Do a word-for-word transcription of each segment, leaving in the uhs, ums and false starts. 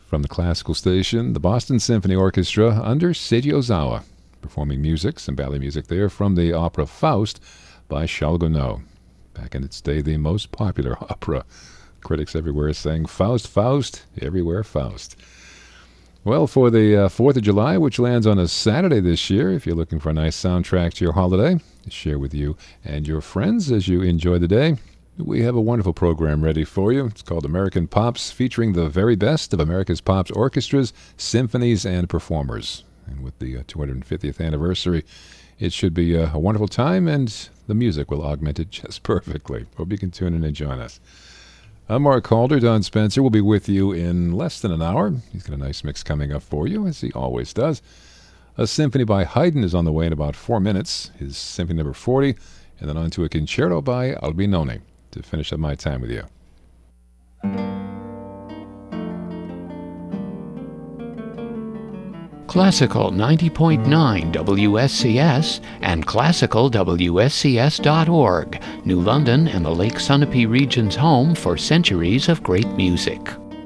From the classical station, the Boston Symphony Orchestra under Seiji Ozawa, performing music, some ballet music there, from the opera Faust by Charles Gounod. Back in its day, the most popular opera. Critics everywhere saying, Faust, Faust, everywhere Faust. Well, for the uh, fourth of July, which lands on a Saturday this year, if you're looking for a nice soundtrack to your holiday to share with you and your friends as you enjoy the day, we have a wonderful program ready for you. It's called American Pops, featuring the very best of America's Pops orchestras, symphonies, and performers. And with the uh, two hundred fiftieth anniversary, it should be a, a wonderful time, and the music will augment it just perfectly. Hope you can tune in and join us. I'm Mark Calder. Don Spencer will be with you in less than an hour. He's got a nice mix coming up for you, as he always does. A symphony by Haydn is on the way in about four minutes, his symphony number forty, and then on to a concerto by Albinoni to finish up my time with you. Classical ninety point nine W S C S and classical W S C S dot org, New London and the Lake Sunapee region's home for centuries of great music.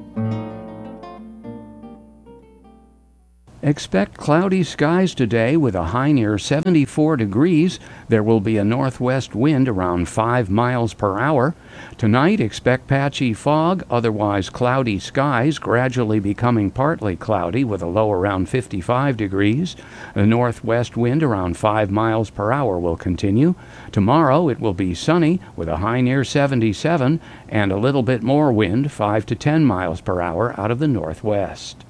Expect cloudy skies today with a high near seventy-four degrees. There will be a northwest wind around five miles per hour. Tonight, expect patchy fog, otherwise cloudy skies, gradually becoming partly cloudy with a low around fifty-five degrees. The northwest wind around five miles per hour will continue. Tomorrow, it will be sunny with a high near seventy-seven and a little bit more wind, five to ten miles per hour out of the northwest.